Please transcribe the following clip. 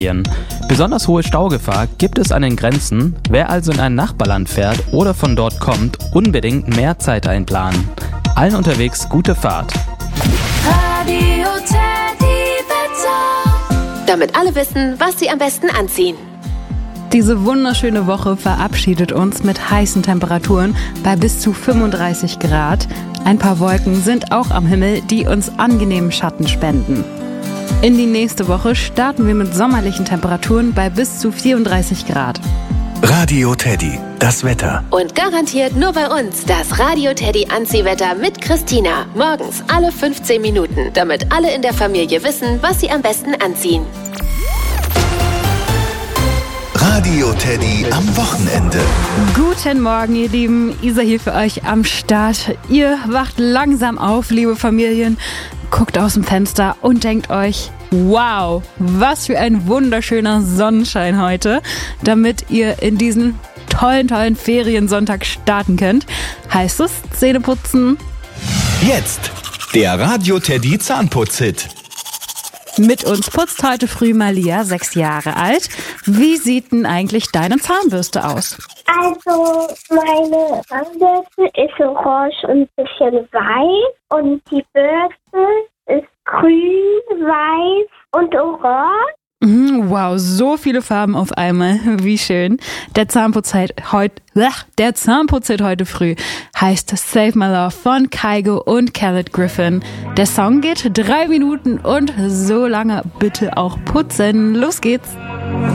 Besonders hohe Staugefahr gibt es an den Grenzen. Wer also in ein Nachbarland fährt oder von dort kommt, unbedingt mehr Zeit einplanen. Allen unterwegs gute Fahrt. Radio Teddy Wetter. Damit alle wissen, was sie am besten anziehen. Diese wunderschöne Woche verabschiedet uns mit heißen Temperaturen bei bis zu 35 Grad. Ein paar Wolken sind auch am Himmel, die uns angenehmen Schatten spenden. In die nächste Woche starten wir mit sommerlichen Temperaturen bei bis zu 34 Grad. Radio Teddy, das Wetter. Und garantiert nur bei uns das Radio Teddy Anziehwetter mit Christina. Morgens alle 15 Minuten, damit alle in der Familie wissen, was sie am besten anziehen. Radio Teddy am Wochenende. Guten Morgen, ihr Lieben. Isa hier für euch am Start. Ihr wacht langsam auf, liebe Familien. Guckt aus dem Fenster und denkt euch, wow, was für ein wunderschöner Sonnenschein heute, damit ihr in diesen tollen Feriensonntag starten könnt. Heißt es, Zähne putzen? Jetzt der Radio Teddy Zahnputz-Hit. Mit uns putzt heute früh Malia, 6 Jahre alt. Wie sieht denn eigentlich deine Zahnbürste aus? Also, meine Zahnbürste ist orange und ein bisschen weiß. Und die Bürste ist grün, weiß und orange. Wow, so viele Farben auf einmal. Wie schön. Der Zahnputz-Hit heute früh heißt Save My Love von Kygo und Khaled Griffin. Der Song geht 3 Minuten und so lange bitte auch putzen. Los geht's.